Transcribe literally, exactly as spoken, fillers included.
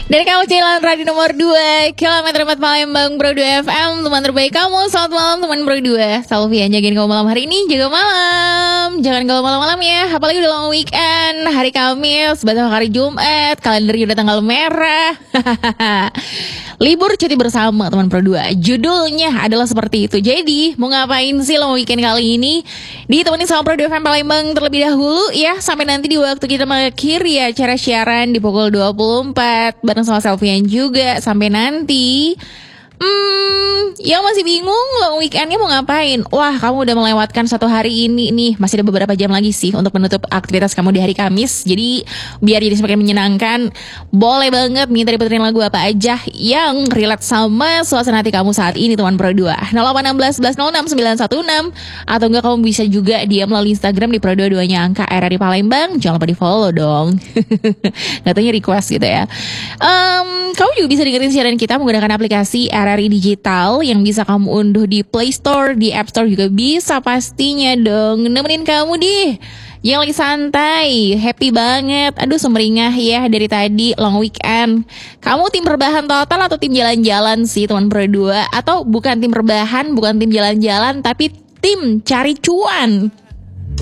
Dari kamu Jalan Radio nomor dua Kilometer empat Palembang Pro dua F M. Teman terbaik kamu, selamat malam teman Pro dua. Salvian jagain kamu malam hari ini, jaga malam. Jangan galau malam-malam ya, apalagi udah long weekend. Hari Kamis, besok hari Jumat, kalendernya udah tanggal merah. Libur cuti bersama teman Pro dua. Judulnya adalah seperti itu. Jadi mau ngapain sih long weekend kali ini? Ditemani sama Pro dua F M Palembang terlebih dahulu ya, sampai nanti di waktu kita mengakhiri acara siaran di pukul dua puluh empat bareng sama Selvian juga. Sampai nanti Hmm, yang masih bingung long weekendnya mau ngapain? Wah, kamu udah melewatkan satu hari ini nih. Masih ada beberapa jam lagi sih untuk menutup aktivitas kamu di hari Kamis. Jadi biar jadi semakin menyenangkan, boleh banget minta diputerin lagu apa aja yang relate sama suasana hati kamu saat ini teman Pro dua. nol delapan satu enam satu nol enam sembilan satu enam. Atau enggak kamu bisa juga D M melalui Instagram di Pro dua duanya angka R R I Palembang. Jangan lupa di follow dong. Katanya request gitu ya. um, Kamu juga bisa dengerin siaran kita menggunakan aplikasi R R I Digital yang bisa kamu unduh di Play Store, di App Store juga bisa pastinya dong. Nemenin kamu deh yang lagi santai, happy banget. Aduh semeringah ya dari tadi long weekend. Kamu tim rebahan total atau tim jalan-jalan sih teman Pro dua? Atau bukan tim rebahan, bukan tim jalan-jalan, tapi tim cari cuan?